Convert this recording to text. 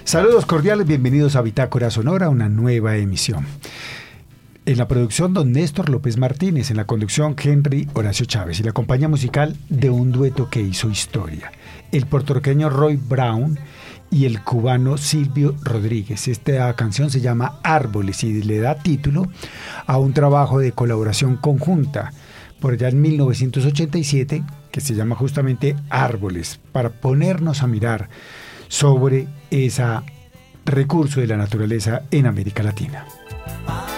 Saludos cordiales, bienvenidos a Bitácora Sonora, una nueva emisión. En la producción, don Néstor López Martínez, en la conducción, Henry Horacio Chávez, y la compañía musical de un dueto que hizo historia, el puertorriqueño Roy Brown y el cubano Silvio Rodríguez. Esta canción se llama Árboles y le da título a un trabajo de colaboración conjunta por allá en 1987, que se llama justamente Árboles, para ponernos a mirar sobre ese recurso de la naturaleza en América Latina.